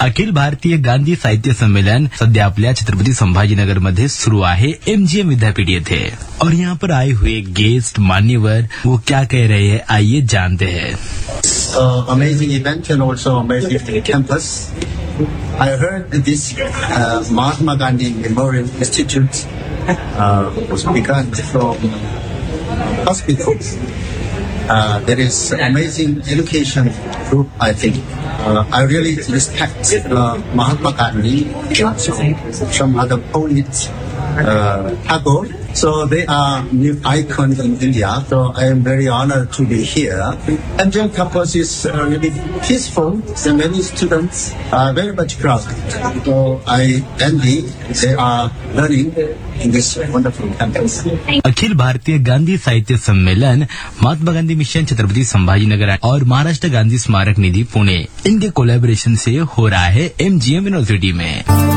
अखिल भारतीय गांधी साहित्य सम्मेलन सध्या आपल्या छत्रपती संभाजीनगर मध्ये सुरू आहे MGM विद्यापीठ येथे। और यहाँ पर आए हुए गेस्ट मान्यवर वो क्या कह रहे हैं, आइए जानते हैं। Amazing event and also amazing campus. I heard that this Mahatma Gandhi Memorial Institute was begun from hospital. There is amazing education group, I think. I really respect Mahatma Gandhi, also some other poets, Tagore. So they are new icons in India. So I am very honored to be here. MGM campus is really peaceful. So many students are very much crowded. So I envy they are learning in this wonderful campus. Akhil Bharatiya Gandhi साहित्य सम्मेलन Mahatma Gandhi mission Chhatrapati Sambhajinagar और महाराष्ट्र गांधी स्मारक निधि पुणे इनके collaboration से हो रहा है MGM university में।